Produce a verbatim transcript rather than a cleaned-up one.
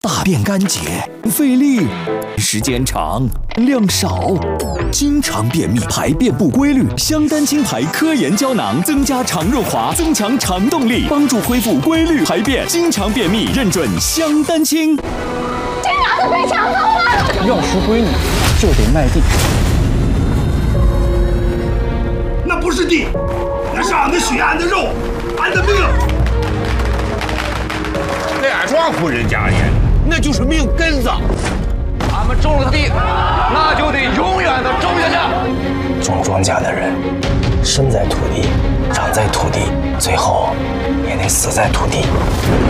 大便干结，费力，时间长，量少，经常便秘，排便不规律。香丹清排科研胶囊增加肠润滑，增强肠动力，帮助恢复规律排便。经常便秘认准香丹清。 这俩都被抢走了！ 要赎闺女，就得卖地。 那不是地，那是俺的血，俺的肉，俺的命。 那庄户人家的，那就是命根子。 俺们种了地，那就得永远的种下去。 种庄稼的人，生在土地，长在土地，最后也得死在土地。